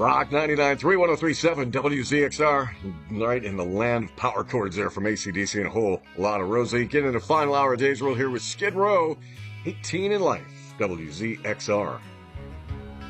Rock 99.3, 103.7 WZXR, right in the land of power chords there from AC/DC and a whole lot of Rosie. Getting into the final hour of Days World here with Skid Row, 18 in Life, WZXR.